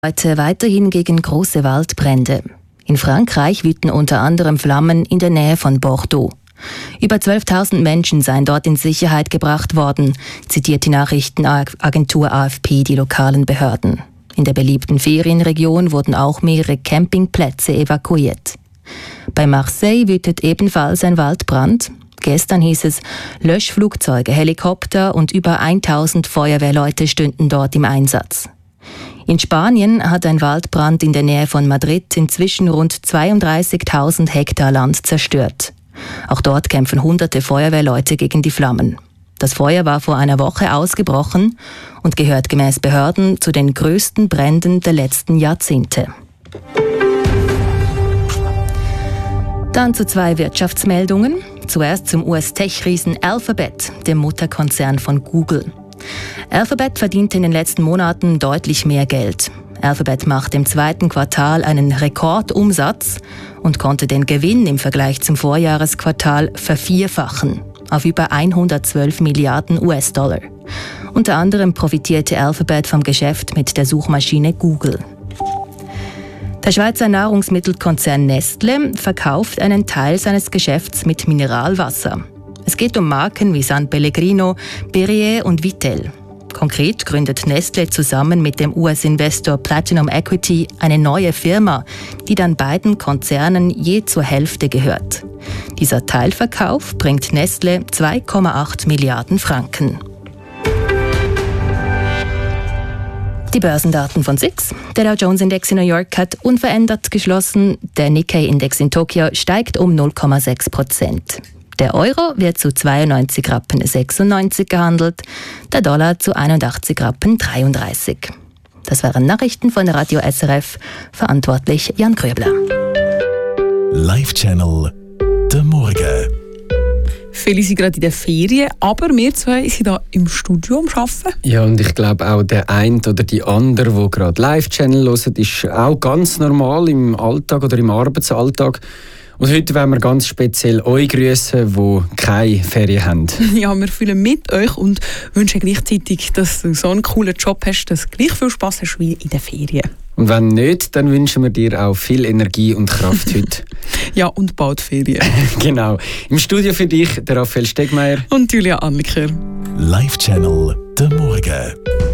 Heute weiterhin gegen große Waldbrände. In Frankreich wüten unter anderem Flammen in der Nähe von Bordeaux. Über 12.000 Menschen seien dort in Sicherheit gebracht worden, zitiert die Nachrichtenagentur AFP die lokalen Behörden. In der beliebten Ferienregion wurden auch mehrere Campingplätze evakuiert. Bei Marseille wütet ebenfalls ein Waldbrand. Gestern hieß es, Löschflugzeuge, Helikopter und über 1.000 Feuerwehrleute stünden dort im Einsatz. In Spanien hat ein Waldbrand in der Nähe von Madrid inzwischen rund 32.000 Hektar Land zerstört. Auch dort kämpfen hunderte Feuerwehrleute gegen die Flammen. Das Feuer war vor einer Woche ausgebrochen und gehört gemäß Behörden zu den größten Bränden der letzten Jahrzehnte. Dann zu zwei Wirtschaftsmeldungen. Zuerst zum US-Tech-Riesen Alphabet, dem Mutterkonzern von Google. Alphabet verdiente in den letzten Monaten deutlich mehr Geld. Alphabet machte im zweiten Quartal einen Rekordumsatz und konnte den Gewinn im Vergleich zum Vorjahresquartal vervierfachen, auf über 112 Milliarden US-Dollar. Unter anderem profitierte Alphabet vom Geschäft mit der Suchmaschine Google. Der Schweizer Nahrungsmittelkonzern Nestlé verkauft einen Teil seines Geschäfts mit Mineralwasser. Es geht um Marken wie San Pellegrino, Perrier und Vittel. Konkret gründet Nestlé zusammen mit dem US-Investor Platinum Equity eine neue Firma, die dann beiden Konzernen je zur Hälfte gehört. Dieser Teilverkauf bringt Nestlé 2,8 Milliarden Franken. Die Börsendaten von SIX. Der Dow Jones Index in New York hat unverändert geschlossen. Der Nikkei Index in Tokio steigt um 0,6%. Der Euro wird zu 92,96 Rappen gehandelt, der Dollar zu 81,33 Rappen. Das waren Nachrichten von Radio SRF, verantwortlich Jan Kröbler. Live-Channel «Der Morgen». Viele sind gerade in den Ferien, aber wir zwei sind hier im Studio am Arbeiten. Ja, und ich glaube auch der eine oder die andere, der gerade Live-Channel hört, ist auch ganz normal im Alltag oder im Arbeitsalltag. Und heute wollen wir ganz speziell euch grüßen, die keine Ferien haben. Ja, wir fühlen mit euch und wünschen gleichzeitig, dass du so einen coolen Job hast, dass du gleich viel Spass hast wie in den Ferien. Und wenn nicht, dann wünschen wir dir auch viel Energie und Kraft heute. Ja, und bald Ferien. Genau. Im Studio für dich, der Raphael Stegmeier und Julia Anliker. Live-Channel «Der Morgen».